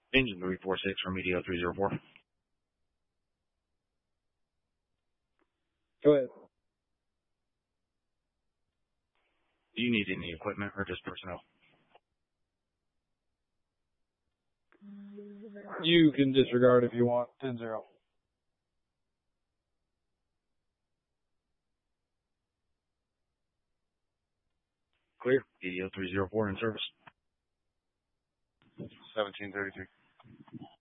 Engine 346 from EDO 304. Go ahead. Do you need any equipment or just personnel? You can disregard if you want. 10-0. Clear. EDO 304 in service. 1733.